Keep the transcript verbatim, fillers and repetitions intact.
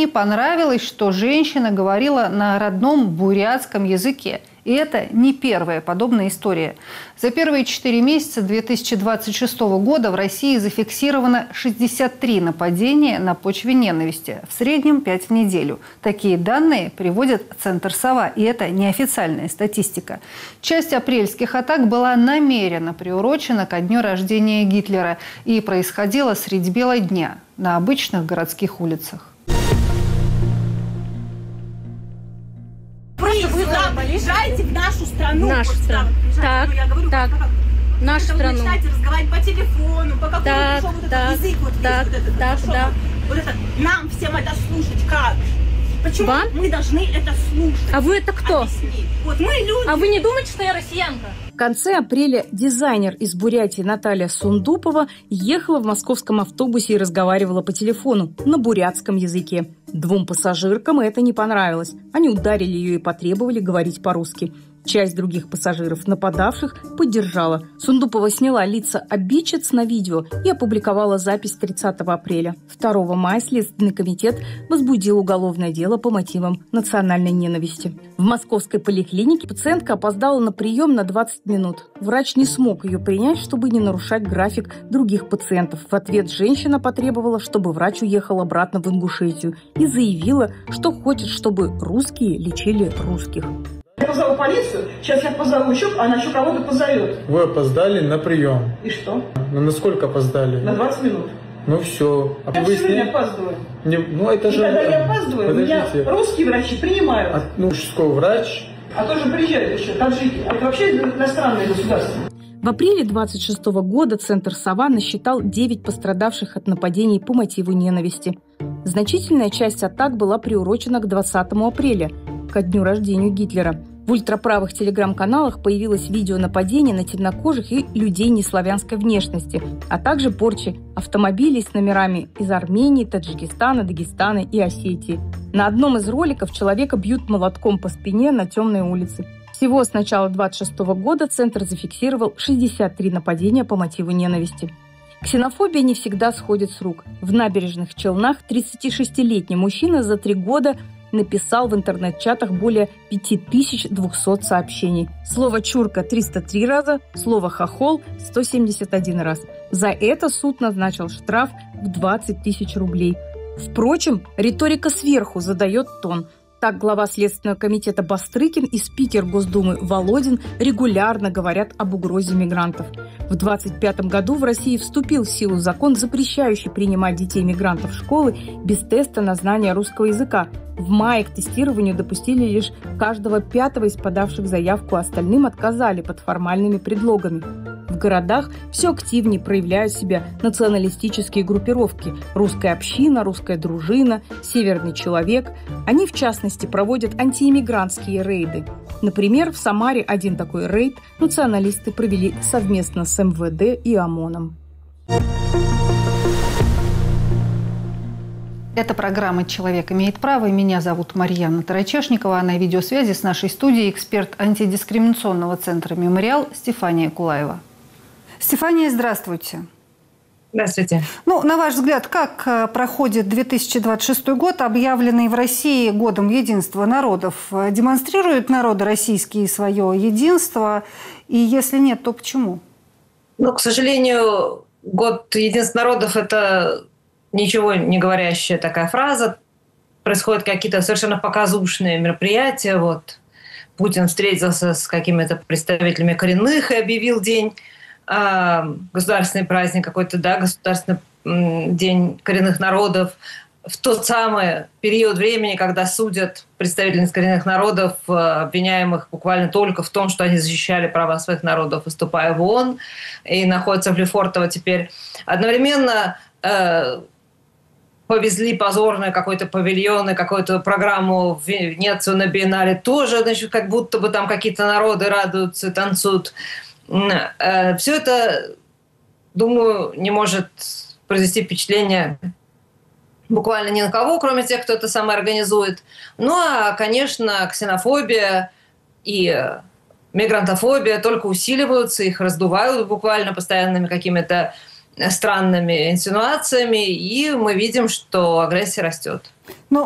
не понравилось, что женщина говорила на родном бурятском языке. И это не первая подобная история. За первые четыре месяца две тысячи двадцать шестого года в России зафиксировано шестьдесят три нападения на почве ненависти. В среднем пять в неделю. Такие данные приводит Центр «Сова». И это неофициальная статистика. Часть апрельских атак была намеренно приурочена ко дню рождения Гитлера и происходила средь бела дня на обычных городских улицах. Вы приезжаете в нашу страну. Нашу вот, страну. Да, так, ну, я говорю, так. как, Нашу когда страну. вы начинаете разговаривать по телефону, по какому так, пришел вот так, этот язык, вот так, весь вот этот, так, пошел, да. вот это, нам всем это слушать как? Почему Вам? мы должны это слушать? А вы это кто? Объясни. Вот мы люди. А вы не думаете, что я россиянка? В конце апреля дизайнер из Бурятии Наталья Сундупова ехала в московском автобусе и разговаривала по телефону на бурятском языке. Двум пассажиркам это не понравилось. Они ударили ее и потребовали говорить по-русски. Часть других пассажиров, нападавших, поддержала. Сундупова сняла лица обидчиц на видео и опубликовала запись тридцатого апреля. второго мая Следственный комитет возбудил уголовное дело по мотивам национальной ненависти. В московской поликлинике пациентка опоздала на прием на двадцать минут. Врач не смог ее принять, чтобы не нарушать график других пациентов. В ответ женщина потребовала, чтобы врач уехал обратно в Ингушетию и заявила, что хочет, чтобы русские лечили русских. Я позову полицию, сейчас я позову еще, она еще кого-то позовет. Вы опоздали на прием. И что? Ну, на сколько опоздали? На двадцать минут. Ну все. А Я вы все с ней- время опаздываю. Не, ну это И же... когда я опаздываю, меня Подождите. русские врачи принимают. А, ну, что, врач? А тоже приезжают еще таджики. Это вообще иностранные государства. В апреле двадцать шестого года Центр «Сова» насчитал девять пострадавших от нападений по мотиву ненависти. Значительная часть атак была приурочена к двадцатому апреля, ко дню рождения Гитлера. В ультраправых телеграм-каналах появилось видео нападений на темнокожих и людей неславянской внешности, а также порчи автомобилей с номерами из Армении, Таджикистана, Дагестана и Осетии. На одном из роликов человека бьют молотком по спине на темной улице. Всего с начала двадцать шестого года Центр зафиксировал шестьдесят три нападения по мотиву ненависти. Ксенофобия не всегда сходит с рук. В Набережных Челнах тридцатишестилетний мужчина за три года написал в интернет-чатах более пять тысяч двести сообщений. Слово «чурка» – триста три раза, слово «хохол» – сто семьдесят один раз. За это суд назначил штраф в двадцать тысяч рублей. Впрочем, риторика сверху задает тон. Так глава Следственного комитета Бастрыкин и спикер Госдумы Володин регулярно говорят об угрозе мигрантов. В двадцать пятом году в России вступил в силу закон, запрещающий принимать детей-мигрантов в школы без теста на знание русского языка. В мае к тестированию допустили лишь каждого пятого из подавших заявку, а остальным отказали под формальными предлогами. В городах все активнее проявляют себя националистические группировки – русская община, русская дружина, северный человек. Они, в частности, проводят антииммигрантские рейды. Например, в Самаре один такой рейд националисты провели совместно с эм вэ дэ и ОМОНом. Это программа «Человек имеет право». И меня зовут Марьяна Тарачешникова. А на видеосвязи с нашей студией эксперт антидискриминационного центра «Мемориал» Стефания Кулаева. Стефания, здравствуйте. Здравствуйте. Ну, на ваш взгляд, как проходит две тысячи двадцать шестой год, объявленный в России годом единства народов? Демонстрируют народы российские свое единство? И если нет, то почему? Ну, к сожалению, год единства народов – это ничего не говорящая такая фраза. Происходят какие-то совершенно показушные мероприятия. Вот Путин встретился с какими-то представителями коренных и объявил день, э, государственный праздник какой-то, да, государственный э, день коренных народов. В тот самый период времени, когда судят представителей коренных народов, э, обвиняемых буквально только в том, что они защищали права своих народов, выступая в ООН, и находятся в Лефортово теперь. Одновременно э, повезли позорно какой-то павильон и какую-то программу в Венецию на биеннале. Тоже, значит, как будто бы там какие-то народы радуются, танцуют. Все это, думаю, не может произвести впечатление буквально ни на кого, кроме тех, кто это сам организует. Ну, а, конечно, ксенофобия и мигрантофобия только усиливаются, их раздувают буквально постоянными какими-то странными инсинуациями, и мы видим, что агрессия растет. Ну,